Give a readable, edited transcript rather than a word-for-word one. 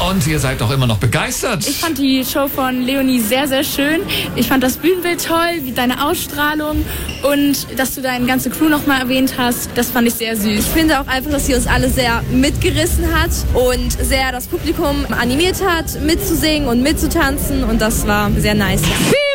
Und ihr seid doch immer noch begeistert. Ich fand die Show von Leonie sehr, sehr schön. Ich fand das Bühnenbild toll, wie deine Ausstrahlung und dass du deine ganze Crew nochmal erwähnt hast. Das fand ich sehr süß. Ich finde auch einfach, dass sie uns alle sehr mitgerissen hat und sehr das Publikum animiert hat, mitzusingen und mitzutanzen und das war sehr nice. Ja.